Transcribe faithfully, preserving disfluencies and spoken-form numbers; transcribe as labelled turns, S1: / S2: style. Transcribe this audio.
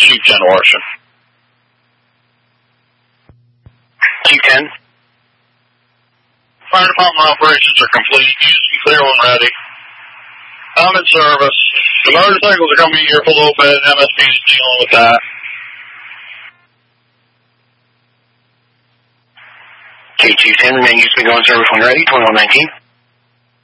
S1: Chief ten Washington.
S2: Chief ten.
S1: Fire department operations are complete. Houston clear when ready. I'm in service. The motorcycles are coming here for a little bit. M S P is dealing with that.
S2: Okay, Chief ten, remain Houston, go in service when ready. twenty-one nineteen.